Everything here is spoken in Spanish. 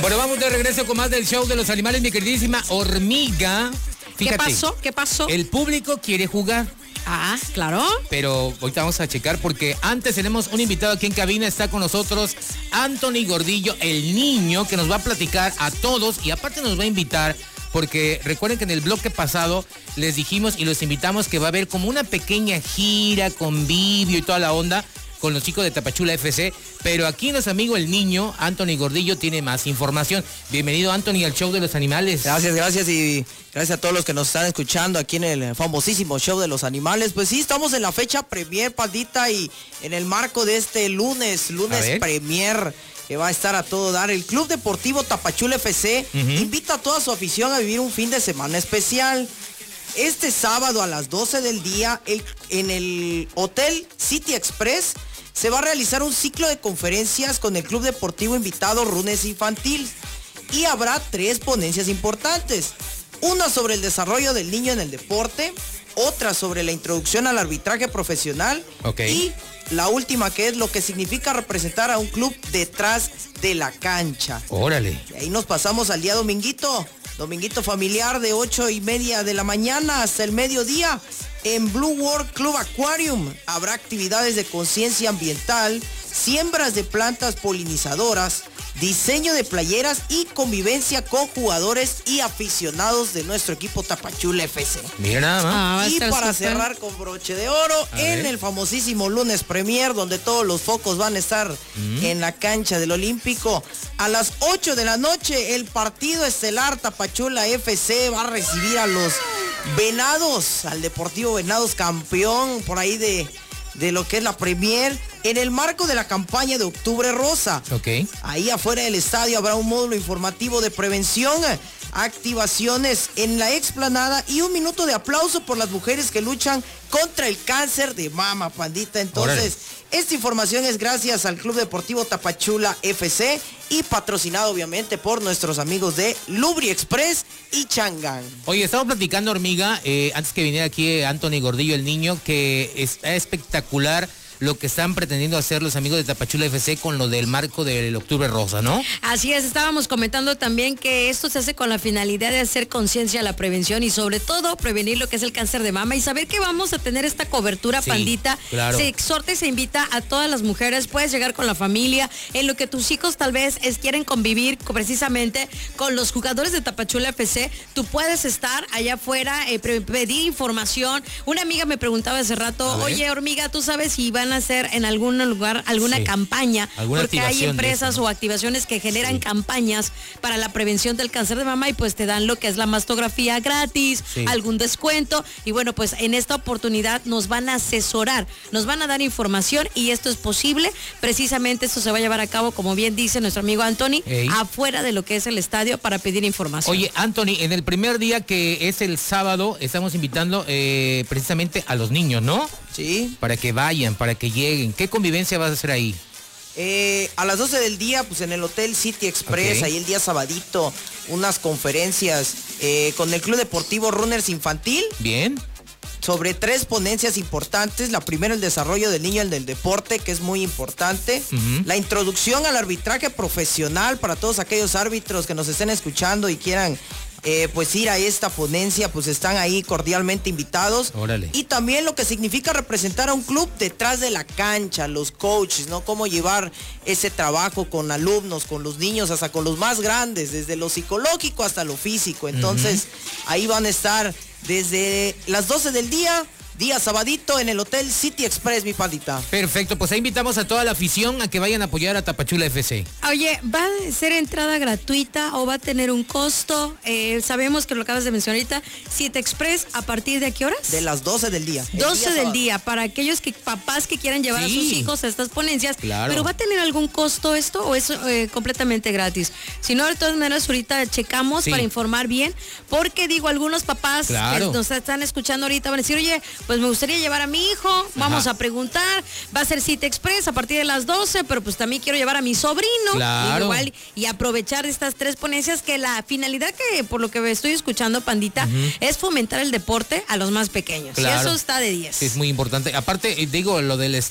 Bueno, vamos de regreso con más del show de los animales, mi queridísima Hormiga. Fíjate, ¿Qué pasó? El público quiere jugar. Ah, claro. Pero ahorita vamos a checar porque antes tenemos un invitado aquí en cabina. Está con nosotros Anthony Gordillo, el niño, que nos va a platicar a todos y aparte nos va a invitar porque recuerden que en el bloque pasado les dijimos y los invitamos que va a haber como una pequeña gira, convivio y toda la onda con los chicos de Tapachula FC, pero aquí nuestro amigo el niño, Anthony Gordillo, tiene más información. Bienvenido, Anthony, al show de los animales. Gracias y gracias a todos los que nos están escuchando aquí en el famosísimo show de los animales. Pues sí, estamos en la fecha premier, Pandita, y en el marco de este lunes premier, que va a estar a todo dar. El Club Deportivo Tapachula FC invita a toda su afición a vivir un fin de semana especial. Este sábado a las 12 del día, en el Hotel City Express, se va a realizar un ciclo de conferencias con el Club Deportivo invitado Runes Infantil. Y habrá 3 ponencias importantes. Una sobre el desarrollo del niño en el deporte, otra sobre la introducción al arbitraje profesional y la última, que es lo que significa representar a un club detrás de la cancha. Órale. Y ahí nos pasamos al día dominguito familiar de 8:30 de la mañana hasta el mediodía. En Blue World Club Aquarium habrá actividades de conciencia ambiental, siembras de plantas polinizadoras, diseño de playeras y convivencia con jugadores y aficionados de nuestro equipo Tapachula FC. Mira nada más. Y para cerrar con broche de oro, en el famosísimo lunes premier, donde todos los focos van a estar en la cancha del Olímpico, a las 8 de la noche, el partido estelar Tapachula FC va a recibir a los Venados, al Deportivo Venados, campeón por ahí de lo que es la Premier, en el marco de la campaña de Octubre Rosa. Ahí afuera del estadio habrá un módulo informativo de prevención, activaciones en la explanada y un minuto de aplauso por las mujeres que luchan contra el cáncer de mama, Pandita. Entonces, esta información es gracias al Club Deportivo Tapachula FC y patrocinado obviamente por nuestros amigos de Lubri Express y Changán. Oye, estamos platicando, Hormiga, antes que viniera aquí Anthony Gordillo, el niño, que está espectacular lo que están pretendiendo hacer los amigos de Tapachula FC con lo del marco del Octubre Rosa, ¿no? Así es, estábamos comentando también que esto se hace con la finalidad de hacer conciencia a la prevención y sobre todo prevenir lo que es el cáncer de mama y saber que vamos a tener esta cobertura, Pandita. Claro. Se exhorta y se invita a todas las mujeres, puedes llegar con la familia, en lo que tus hijos tal vez quieren convivir precisamente con los jugadores de Tapachula FC, tú puedes estar allá afuera, pedir información. Una amiga me preguntaba hace rato, oye, Hormiga, ¿tú sabes si van a hacer en algún lugar alguna campaña? Porque hay empresas o activaciones que generan campañas para la prevención del cáncer de mama y pues te dan lo que es la mastografía gratis, algún descuento y bueno, pues en esta oportunidad nos van a asesorar, nos van a dar información y esto es posible, precisamente esto se va a llevar a cabo, como bien dice nuestro amigo Anthony, afuera de lo que es el estadio para pedir información. Oye, Anthony, en el primer día que es el sábado, estamos invitando precisamente a los niños, ¿no? Sí. Para que vayan, para que lleguen. ¿Qué convivencia vas a hacer ahí? A las 12 del día, pues en el Hotel City Express, ahí el día sabadito, unas conferencias con el Club Deportivo Runners Infantil. Bien. Sobre 3 ponencias importantes. La primera, el desarrollo del niño en el deporte, que es muy importante. La introducción al arbitraje profesional para todos aquellos árbitros que nos estén escuchando y quieran pues ir a esta ponencia, pues están ahí cordialmente invitados. Órale. Y también lo que significa representar a un club detrás de la cancha, los coaches, ¿no? Cómo llevar ese trabajo con alumnos, con los niños, hasta con los más grandes, desde lo psicológico hasta lo físico. Entonces, ahí van a estar desde las 12 del día sabadito en el Hotel City Express, mi Pandita. Perfecto, pues ahí invitamos a toda la afición a que vayan a apoyar a Tapachula FC. Oye, ¿va a ser entrada gratuita o va a tener un costo? Sabemos que lo acabas de mencionar ahorita, City Express, ¿a partir de qué horas? De las 12 del día. 12 del día, para aquellos papás que quieran llevar a sus hijos a estas ponencias. Claro. ¿Pero va a tener algún costo esto o es completamente gratis? Si no, de todas maneras, ahorita checamos para informar bien, porque digo, algunos papás que nos están escuchando ahorita van a decir, oye, pues me gustaría llevar a mi hijo, vamos a preguntar, va a ser City Express a partir de las 12, pero pues también quiero llevar a mi sobrino, igual, y aprovechar estas 3 ponencias, que la finalidad, que por lo que estoy escuchando, Pandita, es fomentar el deporte a los más pequeños, y eso está de 10. Es muy importante, aparte digo, lo del